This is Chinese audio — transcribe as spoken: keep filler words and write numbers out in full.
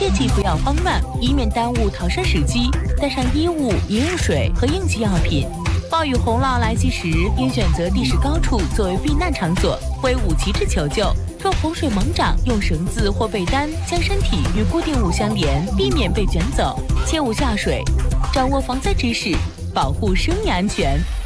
切记不要慌乱，以免耽误逃生时机。带上衣物、饮用水和应急药品。暴雨洪涝来袭时，应选择地势高处作为避难场所，挥舞旗帜求救。若洪水猛涨，用绳子或被单将身体与固定物相连，避免被卷走，切勿下水。掌握防灾知识，保护生命安全。